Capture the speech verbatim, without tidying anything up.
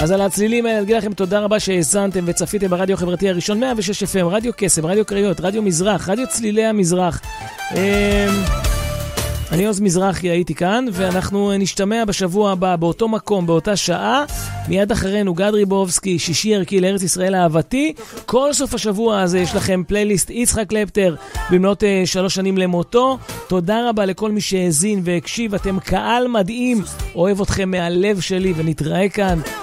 אז על הצלילים האלה נגיד לכם תודה רבה שהאזנתם וצפיתם ברדיו החברתי הראשון מאה ושש אף אם, רדיו קסם, רדיו קריות, רדיו מזרח, רדיו צלילי המזרח. אני עוז מזרחי, הייתי כאן, ואנחנו נשתמע בשבוע הבא באותו מקום, באותה שעה. מיד אחרינו גד ריבובסקי, שישי ערכי לארץ ישראל אהבתי. כל סוף השבוע הזה יש לכם פלייליסט יצחק קלפטר במלאת שלוש שנים למותו. תודה רבה לכל מי שהאזין והקשיב, אתם קהל מדהים, אוהב אתכם מהלב שלי, ונתראה כאן